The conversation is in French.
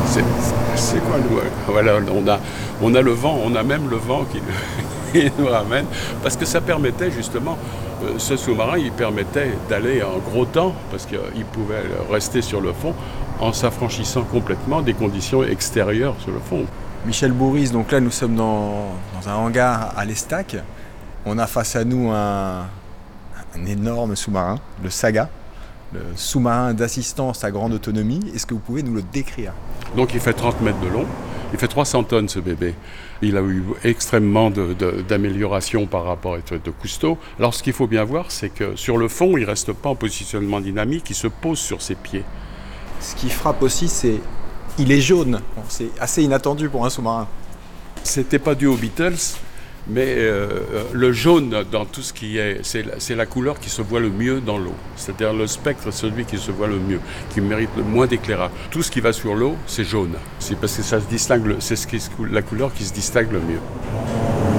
C'est quoi le... Voilà, on a le vent, on a même le vent qui, qui nous ramène, parce que ça permettait justement, ce sous-marin, il permettait d'aller en gros temps, parce qu'il pouvait rester sur le fond, en s'affranchissant complètement des conditions extérieures sur le fond. Michel Bourris, donc là nous sommes dans un hangar à l'Estac. On a face à nous un énorme sous-marin, le Saga, le sous-marin d'assistance à grande autonomie. Est-ce que vous pouvez nous le décrire ? Donc il fait 30 mètres de long, il fait 300 tonnes ce bébé. Il a eu extrêmement d'amélioration par rapport à de Cousteau. Alors ce qu'il faut bien voir, c'est que sur le fond, il ne reste pas en positionnement dynamique, il se pose sur ses pieds. Ce qui frappe aussi, c'est il est jaune. Bon, c'est assez inattendu pour un sous-marin. C'était pas dû aux Beatles, mais le jaune dans tout ce qui est, c'est la couleur qui se voit le mieux dans l'eau. C'est-à-dire le spectre, celui qui se voit le mieux, qui mérite le moins d'éclairage. Tout ce qui va sur l'eau, c'est jaune. C'est parce que ça se distingue, c'est la couleur qui se distingue le mieux.